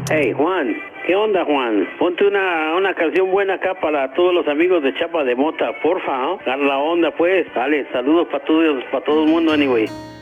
Hey, Juan, ¿qué onda, Juan? Ponte una canción buena acá para todos los amigos de Chapa de Mota, porfa, ¿no? Dar la onda, pues. Dale, saludos para todos, para todo el mundo, anyway.